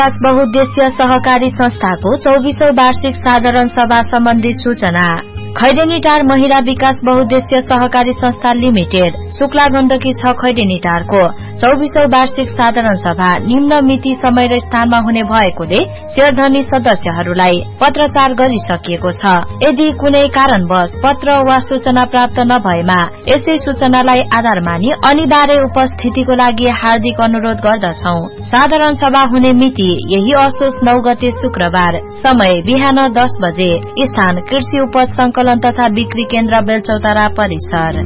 बहुद्देश्य सहकारी संस्थाको 24औं वार्षिक साधारण सभा सम्बन्धी सूचना। खैरेनीटार महिला विकास बहुद्देश्य सहकारी संस्था लिमिटेड शुक्ला गण्डकी 6 खैरेनीटारको 24औं वार्षिक साधारण सभा निम्न मिति समय र स्थानमा हुने भएकोले शेयरधनी सदस्यहरूलाई पत्रचार गरिसकिएको छ। यदि कुनै कारणवश पत्र वा सूचना प्राप्त नभएमा यसै सूचनालाई आधार मानी अनिवार्य उपस्थितिको लागि हार्दिक अनुरोध गर्दछौ। साधारण सभा हुने मिति यही असोज 9 गते शुक्रबार, समय बिहान 10 बजे, स्थान कृषि उपज संकलन तथा बिक्री केन्द्र बेलचौतारा परिसर।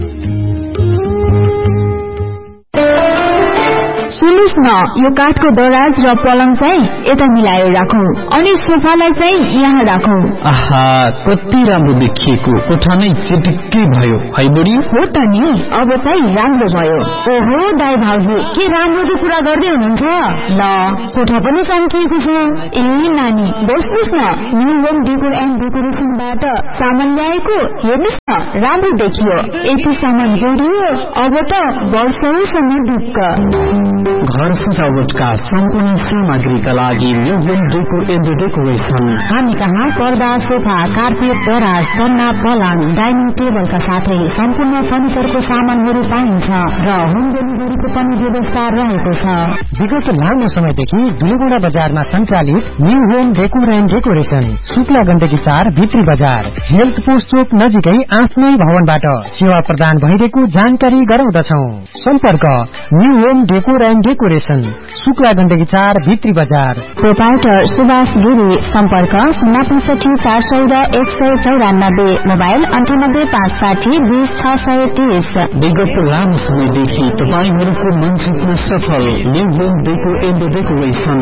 सुन्नुस् न, यो काठको दराज र पलङ चाहिँ यता मिलाएर राखौं अनि सोफालाई चाहिँ यहाँ राखौं। आहा, कति राम्रो देखिएको, कोठा नै चिटिक्कै भयो है बुढी। हो त नि, अब चाहिँ राम्रो भयो। ओहो दाइ भाउजू, के राम्रो त कुरा गर्दै हुनुहुन्छ। ल, कोठा पनि चम्किएको छ। ए नानी, बस्नुस् न, न्यू होम डेकोर एन्ड डेकोरेसनबाट सामान ल्याएको, हेर्नुस् न, राम्रो देखियो। यति सामान जोडियो, अब त वर्षौसम्म ढुक्क। घर सजावटका सम्पूर्ण सामग्रीका लागि new home decor and decoration. हामी कहाँ पर्दा, सोफा, कार्पेट, दराज, गन्ना, पलङ, डाइनिङ टेबलका साथै सम्पूर्ण फर्निचरको सामानहरू पाइन्छ र होम डेलिभरीको पनि व्यवस्था रहेको छ। विगत लामो समयदेखि दुलेगौडा बजारमा सञ्चालित new home decor and decoration, Shukla Gandaki 4 भित्री बजार, हेल्थ पोस्ट चोक नजिकै आफ्नै भवनबाट सेवा प्रदान भइरहेको जानकारी गराउँदछौ। सम्पर्क new home decor and decoration, Shukla Gandaki 4 भित्री बजार। प्रोपाइटर सुभाष गिरी, सम्पर्क 065 400 194, मोबाइल 98 560 20 630। विगत लामो समयदेखि तपाईहरूको मन जित्न सफल new home decor and decoration.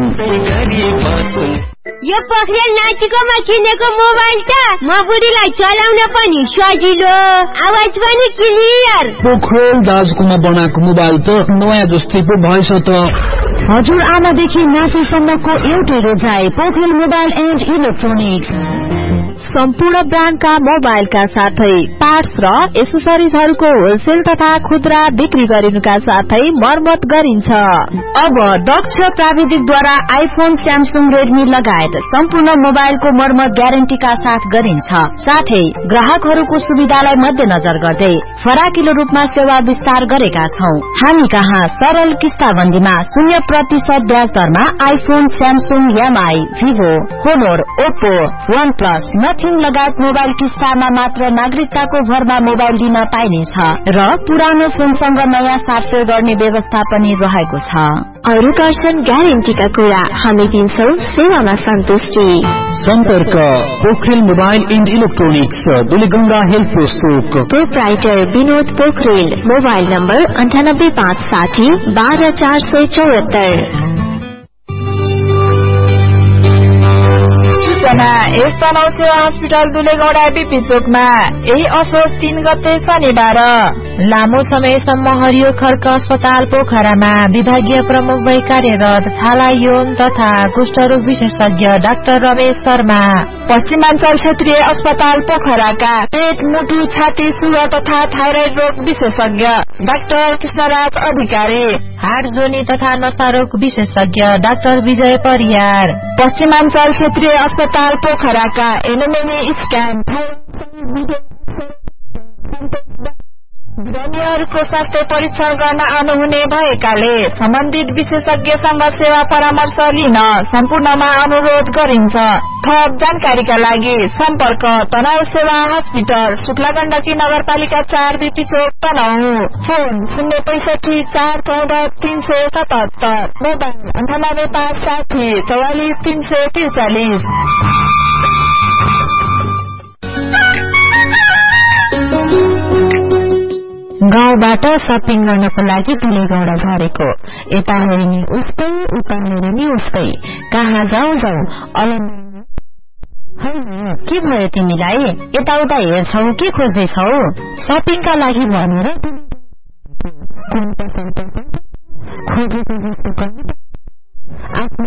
यो पोखरेल नाचिकोमा किनेको मोबाइल त म बुढीलाई चलाउन पनि सजिलो, आवाज पनि क्लियर। पोखरेल दाजुकोमा बनाएको मोबाइल त नयाँ जस्तै पो भएछ त। हजुर आमादेखि नातिसम्मको एउटै रोजाइ, पोखरेल मोबाइल एन्ड इलेक्ट्रोनिक्स। सम्पूर्ण ब्रान्डका मोबाइलका साथै पार्ट्स र एसेसरिजहरूको होलसेल तथा खुद्रा बिक्री गरिनुका साथै मर्मत गरिन्छ। अब दक्ष प्राविधिकद्वारा आइफोन, स्यामसुङ, रेडमी लगायत सम्पूर्ण मोबाइलको मर्मत ग्यारेन्टीका साथ गरिन्छ। साथै ग्राहकहरूको सुविधालाई मध्यनजर गर्दै फराकिलो रूपमा सेवा विस्तार गरेका छौं। हामी कहाँ सरल किस्ताबन्दीमा 0% ब्याज दरमा iPhone, Samsung, MI, Vivo, होनोर, Oppo, वन प्लस, नथिङ लगायत मोबाइल किस्तामा मात्र नागरिकताको भरमा मोबाइल दिन पाइनेछ र पुरानो फोनसँग नयाँ साटफेर गर्ने व्यवस्था पनि रहेको छ। अरू पर्सन ग्यारेन्टीका कुरा हामी दिन्छौ, सेवामा सन्तुष्टि। सम्पर्क Pokharel mobile and electronics, दुलेगौडा health post Chowk. Proprietor Vinod Pokharel, mobile number 98 560 12 474। यस्ता नौसेवा हस्पिटल दुलेगौडा बीपी चोकमा यही असोज 3 गते शनिबार लामो समयसम्म हरियो खर्क अस्पताल पोखरामा विभागीय प्रमुख भई कार्यरत छाला यौन तथा कुष्ठरोग विशेषज्ञ डाक्टर रमेश शर्मा, पश्चिमाञ्चल क्षेत्रीय अस्पताल पोखराका पेट, मुटु, छाती, सुगा तथा थाइरोइड रोग विशेषज्ञ डाक्टर कृष्णराज अधिकारी, हार्ट, जोनी तथा नशा रोग विशेषज्ञ डाक्टर विजय परियार, पश्चिमाञ्चल क्षेत्रीय अस्पताल पोखराका एनोमेनी स्क्यान बिरामीहरूको स्वास्थ्य परीक्षण गर्न आउनुहुने भएकाले सम्बन्धित विशेषज्ञसँग सेवा परामर्श लिन सम्पूर्णमा अनुरोध गरिन्छ। थप जानकारीका लागि सम्पर्क तनहु सेवा हस्पिटल, शुक्ला गण्डकी नगरपालिका 4 बीपी चोक तनहु, फोन 065 414 377, मोबाइल 98 560 44 343। गाउँबाट सपिङ गर्नको लागि दुलेगौडा झरेको, यता हेर्ने उस्तै, उता हेर्ने उस्तै, कहाँ जाऊ के भयो तिमीलाई? यताउता हेर्छौ के खोज्दैछौ? सपिङका लागि भनेर खोजेको जस्तो आफ्नो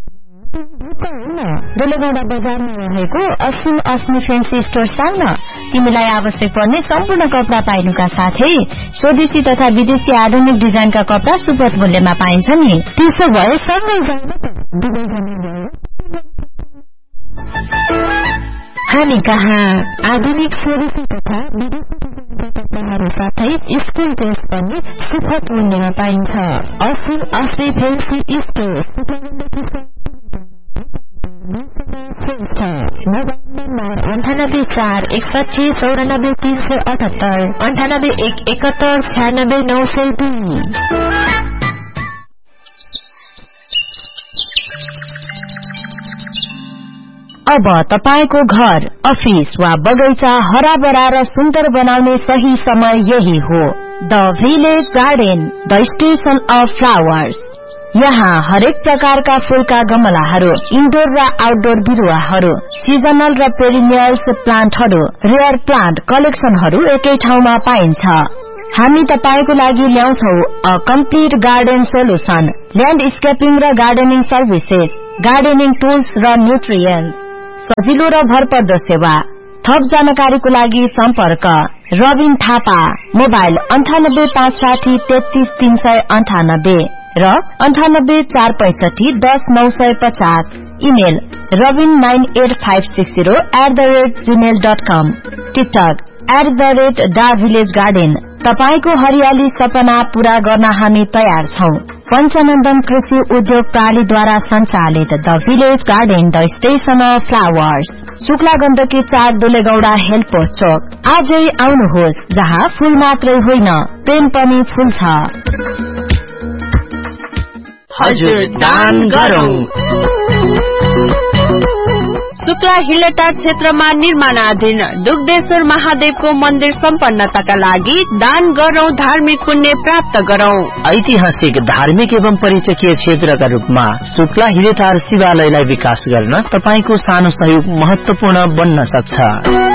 दुलेगौडा बजारमा रहेको असिम अस्मी फेन्सी स्टोर साउन तिमीलाई आवश्यक पर्ने सम्पूर्ण कपडा पाइनुका साथै स्वदेशी तथा विदेशी आधुनिक डिजाइनका कपडा सुपथ मूल्यमा पाइन्छ नि। त्यसो भए सँगै हामी कहाँ आधुनिक स्वदेशी तथा विदेशी कपडाहरू साथै स्कुल ड्रेस पनि सुपथ मूल्यमा पाइन्छ। अफुल आफ्नै फेन्सी स्टोर 9841697378 अब तपाईको घर, अफिस वा बगैँचा हराभरा र सुन्दर बनाउने सही समय यही हो। The village garden, the station of flowers. यहाँ हरेक प्रकारका फूलका गमलाहरू, इन्डोर र आउटडोर बिरुवाहरू, सिजनल र पेरिनियल्स प्लान्टहरू, रेयर प्लान्ट कलेक्सनहरू एकै ठाउँमा पाइन्छ। हामी तपाईको लागि ल्याउँछौ अ कम्प्लिट गार्डन सोलुसन, ल्यान्डस्केपिङ र गार्डनिङ सर्भिसेस, गार्डनिङ टुल्स र न्युट्रिएन्ट्स, सजिलो र भरपर्दो सेवा। थप जानकारीको लागि सम्पर्क रबिन थापा, मोबाइल 9856033398 र 9846510950, इमेल robin98560@gmail.com, टिकटक @davillagegarden। तपाईको हरियाली सपना पूरा गर्न हामी तयार छौं। पञ्चनन्दन कृषि उद्योग प्रणालीद्वारा सञ्चालित the village garden, the station of flowers, Shukla Gandaki 4 दुलेगौडा हेलपोस्ट चोक। आजै आउनुहोस्, जहाँ फूल मात्रै होइन प्रेम पनि फूल्छ। हजुर दान गरौं। शुक्ला हिलेटार क्षेत्रमा निर्माणाधीन दुग्धेश्वर महादेवको मन्दिर सम्पन्नताका लागि दान गरौं, धार्मिक पुण्य प्राप्त गरौं। ऐतिहासिक, धार्मिक एवं पर्यटकीय क्षेत्रका रूपमा शुक्ला हिलेटार शिवालयलाई विकास गर्न तपाईको सानो सहयोग महत्वपूर्ण बन्न सक्छ।